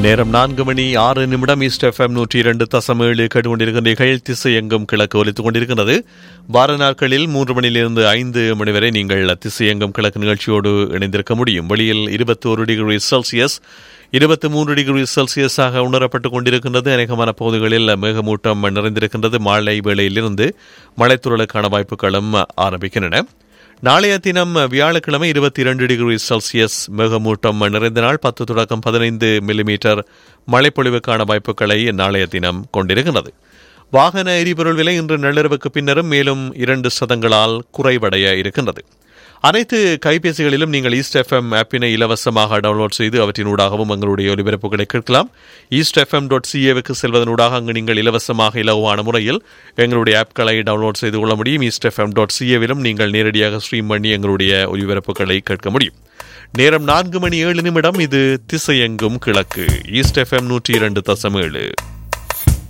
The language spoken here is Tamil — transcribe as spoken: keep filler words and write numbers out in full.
நேரம் நான்கு மணி ஆறு நிமிடம். ஈஸ்ட் எஃப்எம் நூற்றி இரண்டு தசம் ஏழு கேட்டுக்கொண்டிருக்கின்றீர்கள். திசை எங்கும் கிழக்கு ஒலித்துக் கொண்டிருக்கின்றது. வார நாட்களில் மூன்று மணியிலிருந்து ஐந்து மணி வரை நீங்கள் திசை எங்கும் கிழக்கு நிகழ்ச்சியோடு இணைந்திருக்க முடியும். வெளியில் இருபத்தி ஒரு டிகிரி செல்சியஸ், இருபத்தி மூன்று டிகிரி செல்சியஸாக உணரப்பட்டுக் கொண்டிருக்கின்றது. அநேகமான பகுதிகளில் மேகமூட்டம் நிறைந்திருக்கின்றது. மாலை வேளையிலிருந்து மழைத்துறலுக்கான வாய்ப்புகளும் ஆரம்பிக்கின்றன. நாளைய தினம் வியாழக்கிழமை இருபத்தி இரண்டு டிகிரி செல்சியஸ் மேகமூட்டம் நிறைந்த நாள். பத்து தொடக்கம் பதினைந்து மில்லிமீட்டர் மழைப்பொழிவுக்கான வாய்ப்புகளை நாளைய தினம் கொண்டிருக்கிறது. வாகன எரிபொருள் விலை இன்று நள்ளிரவுக்கு பின்னரும் மேலும் இரண்டு சதங்களால் குறைவடைய இருக்கின்றது. அனைத்து கைபேசிகளிலும் நீங்கள் ஈஸ்ட் எஃப்எம் ஆப்பினை இலவசமாக டவுன்லோட் செய்து அவற்றினூடாகவும் எங்களுடைய ஒலிபரப்புகளை கேட்கலாம். ஈஸ்ட் எஃப்எம் டாட் சிஏவுக்கு செல்வதனூடாக அங்கு நீங்கள் இலவசமாக இலகுவான முறையில் எங்களுடைய ஆப்களை டவுன்லோட் செய்து கொள்ள முடியும். ஈஸ்ட் எஃப்எம் டாட் சிஏவிலும் நீங்கள் நேரடியாக ஸ்ட்ரீம் பண்ணி எங்களுடைய ஒலிபரப்புகளை கேட்க முடியும். நேரம் நான்கு மணி ஏழு நிமிடம். இது திசையெங்கும் கிழக்கு. ஈஸ்ட் எஃப்எம் நூற்றி இரண்டு தசம் ஏழு.